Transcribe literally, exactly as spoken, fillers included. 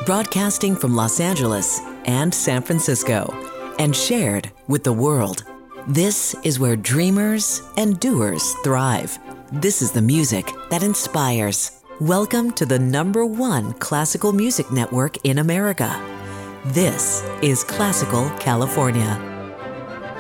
broadcasting from Los Angeles and San Francisco, and shared with the world. This is where dreamers and doers thrive. This is the music that inspires. Welcome to the number one classical music network in America. This is Classical California.